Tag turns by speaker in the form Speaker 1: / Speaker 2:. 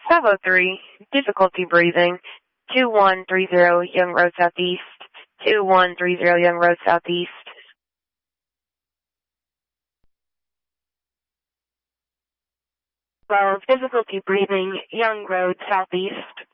Speaker 1: 503, difficulty breathing. 2130 Young Road Southeast. 2130 Young Road Southeast. 12, difficulty breathing, Young Road Southeast.